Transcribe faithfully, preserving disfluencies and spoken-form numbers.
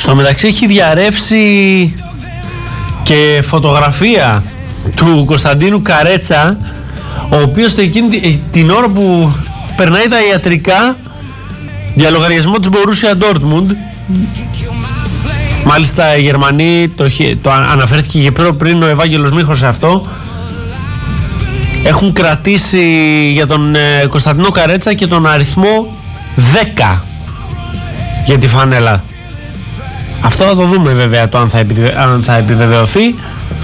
Στο μεταξύ έχει διαρρεύσει και φωτογραφία του Κωνσταντίνου Καρέτσα, ο οποίος εκείνη την ώρα που περνάει τα ιατρικά για λογαριασμό της Borussia Dortmund. Μάλιστα οι Γερμανοί, το, το αναφέρθηκε και πιο πριν ο Ευάγγελος Μίχος σε αυτό, έχουν κρατήσει για τον ε, Κωνσταντίνο Καρέτσα και τον αριθμό δέκα για τη φανέλα. Αυτό θα το δούμε βέβαια το αν θα, επιβε... αν θα επιβεβαιωθεί.